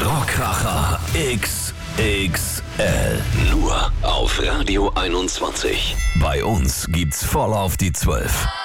Rockkracher XXL. Nur auf Radio 21. Bei uns gibt's voll auf die 12.